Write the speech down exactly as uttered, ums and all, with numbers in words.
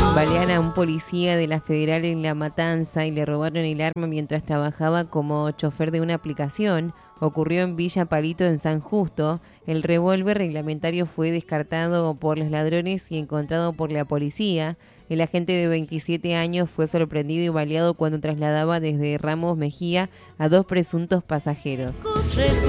Balean a un policía de la Federal en La Matanza y le robaron el arma mientras trabajaba como chofer de una aplicación. Ocurrió en Villa Palito, en San Justo. El revólver reglamentario fue descartado por los ladrones y encontrado por la policía. El agente de veintisiete años fue sorprendido y baleado cuando trasladaba desde Ramos Mejía a dos presuntos pasajeros.